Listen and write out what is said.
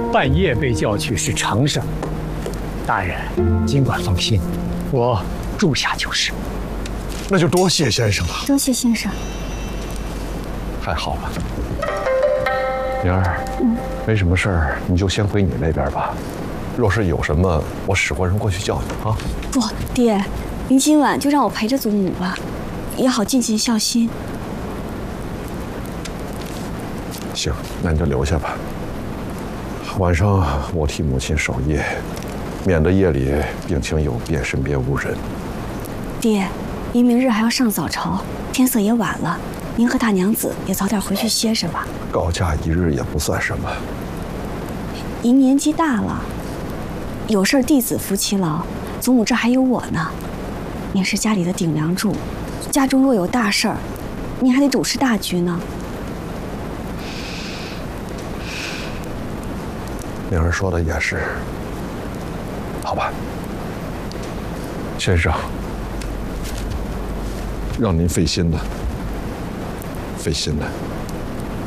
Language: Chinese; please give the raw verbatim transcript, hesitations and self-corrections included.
半夜被叫去是常事。大人尽管放心，我住下就是。 那就多谢先生了。 多谢先生。 太好了，明儿，嗯，没什么事儿，你就先回你那边吧。若是有什么，我使唤人过去叫你啊。 不，爹，您今晚就让我陪着祖母吧，也好尽尽孝心。 行，那你就留下吧。晚上我替母亲守夜，免得夜里病情有变，身边无人。 爹，您明日还要上早朝，天色也晚了，您和大娘子也早点回去歇着吧。 告假一日也不算什么。 您年纪大了，有事弟子服其劳，祖母这还有我呢。您是家里的顶梁柱，家中若有大事儿，您还得主持大局呢。 明儿说的也是，好吧，先生，让您费心了，费心了。